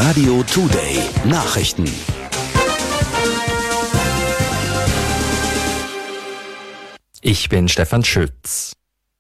Radio Today Nachrichten. Ich bin Stefan Schütz.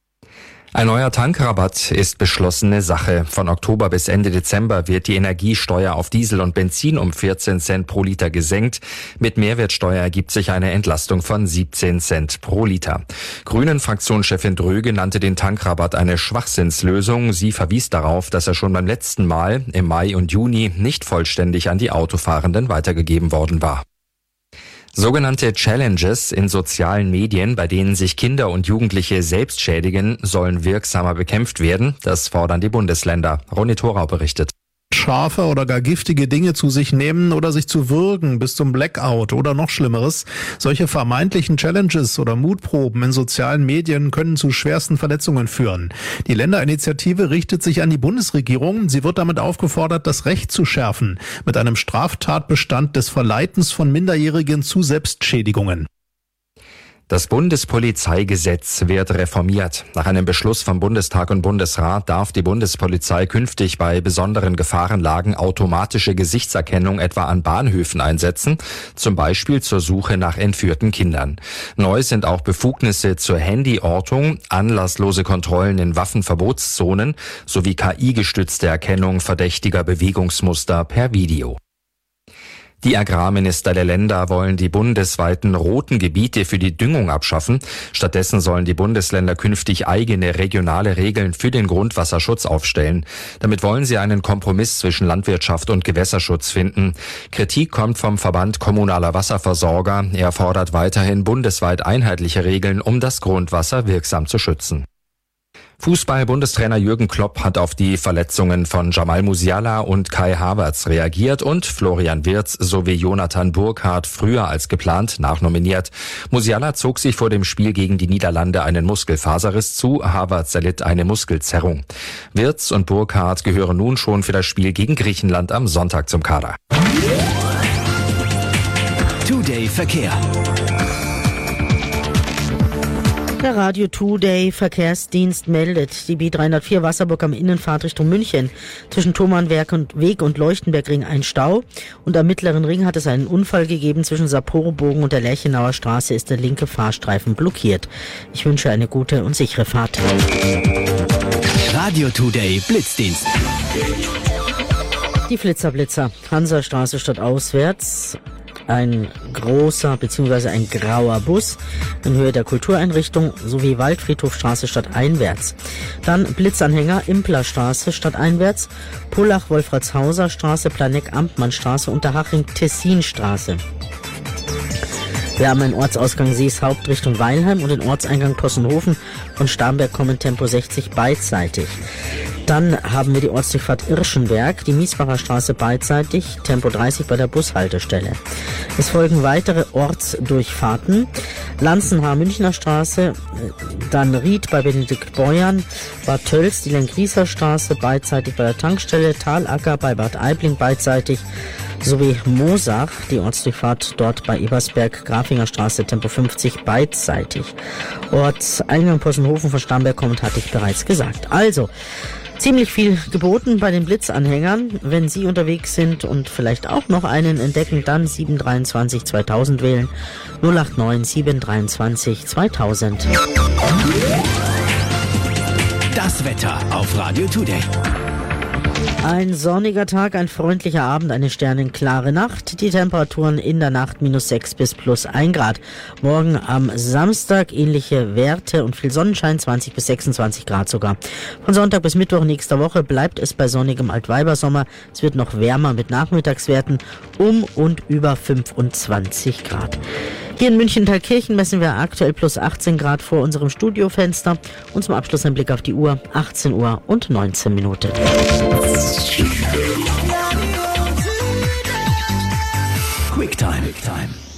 Ein neuer Tankrabatt ist beschlossene Sache. Von Oktober bis Ende Dezember wird die Energiesteuer auf Diesel und Benzin um 14 Cent pro Liter gesenkt. Mit Mehrwertsteuer ergibt sich eine Entlastung von 17 Cent pro Liter. Grünen-Fraktionschefin Dröge nannte den Tankrabatt eine Schwachsinnslösung. Sie verwies darauf, dass er schon beim letzten Mal im Mai und Juni nicht vollständig an die Autofahrenden weitergegeben worden war. Sogenannte Challenges in sozialen Medien, bei denen sich Kinder und Jugendliche selbst schädigen, sollen wirksamer bekämpft werden. Das fordern die Bundesländer. Ronny Thorau berichtet. Scharfe oder gar giftige Dinge zu sich nehmen oder sich zu würgen bis zum Blackout oder noch Schlimmeres. Solche vermeintlichen Challenges oder Mutproben in sozialen Medien können zu schwersten Verletzungen führen. Die Länderinitiative richtet sich an die Bundesregierung. Sie wird damit aufgefordert, das Recht zu schärfen mit einem Straftatbestand des Verleitens von Minderjährigen zu Selbstschädigungen. Das Bundespolizeigesetz wird reformiert. Nach einem Beschluss vom Bundestag und Bundesrat darf die Bundespolizei künftig bei besonderen Gefahrenlagen automatische Gesichtserkennung etwa an Bahnhöfen einsetzen, zum Beispiel zur Suche nach entführten Kindern. Neu sind auch Befugnisse zur Handyortung, anlasslose Kontrollen in Waffenverbotszonen sowie KI-gestützte Erkennung verdächtiger Bewegungsmuster per Video. Die Agrarminister der Länder wollen die bundesweiten roten Gebiete für die Düngung abschaffen. Stattdessen sollen die Bundesländer künftig eigene regionale Regeln für den Grundwasserschutz aufstellen. Damit wollen sie einen Kompromiss zwischen Landwirtschaft und Gewässerschutz finden. Kritik kommt vom Verband kommunaler Wasserversorger. Er fordert weiterhin bundesweit einheitliche Regeln, um das Grundwasser wirksam zu schützen. Fußball-Bundestrainer Jürgen Klopp hat auf die Verletzungen von Jamal Musiala und Kai Havertz reagiert und Florian Wirtz sowie Jonathan Burkhardt früher als geplant nachnominiert. Musiala zog sich vor dem Spiel gegen die Niederlande einen Muskelfaserriss zu, Havertz erlitt eine Muskelzerrung. Wirtz und Burkhardt gehören nun schon für das Spiel gegen Griechenland am Sonntag zum Kader. Today Verkehr. Der Radio Today Verkehrsdienst meldet, die B304 Wasserburg am Innenfahrt Richtung München. Zwischen Thomannwerk und Weg und Leuchtenbergring ein Stau. Und am Mittleren Ring hat es einen Unfall gegeben. Zwischen Saporobogen und der Lerchenauer Straße ist der linke Fahrstreifen blockiert. Ich wünsche eine gute und sichere Fahrt. Radio Today Blitzdienst. Die Flitzer. Hansastraße statt auswärts. Ein großer bzw. ein grauer Bus in Höhe der Kultureinrichtung sowie Waldfriedhofstraße stadteinwärts. Dann Blitzanhänger Implerstraße stadteinwärts, Pullach-Wolfratshauser Straße, Planegg-Amtmannstraße, Unterhaching-Tessinstraße. Wir haben einen Ortsausgang Seeshaupt Richtung Weilheim und den Ortseingang Possenhofen von Starnberg kommen Tempo 60 beidseitig. Dann haben wir die Ortsdurchfahrt Irschenberg, die Miesbacher Straße beidseitig, Tempo 30 bei der Bushaltestelle. Es folgen weitere Ortsdurchfahrten. Lanzenhaar Münchner Straße, dann Ried bei Benedikt Beuern, Bad Tölz, die Lengrieser Straße beidseitig bei der Tankstelle, Talacker bei Bad Aibling beidseitig, sowie Moosach, die Ortsdurchfahrt dort bei Ebersberg, Grafinger Straße, Tempo 50 beidseitig. Ortseingang Possenhofen von Starnberg kommend, hatte ich bereits gesagt. Also, ziemlich viel geboten bei den Blitzanhängern. Wenn Sie unterwegs sind und vielleicht auch noch einen entdecken, dann 723 2000 wählen. 089 723 2000. Das Wetter auf Radio Today. Ein sonniger Tag, ein freundlicher Abend, eine sternenklare Nacht. Die Temperaturen in der Nacht -6 bis +1 Grad. Morgen am Samstag ähnliche Werte und viel Sonnenschein, 20 bis 26 Grad sogar. Von Sonntag bis Mittwoch nächster Woche bleibt es bei sonnigem Altweibersommer. Es wird noch wärmer mit Nachmittagswerten um und über 25 Grad. Hier in München-Thalkirchen messen wir aktuell +18 Grad vor unserem Studiofenster. Und zum Abschluss ein Blick auf die Uhr, 18 Uhr und 19 Minuten. Quicktime.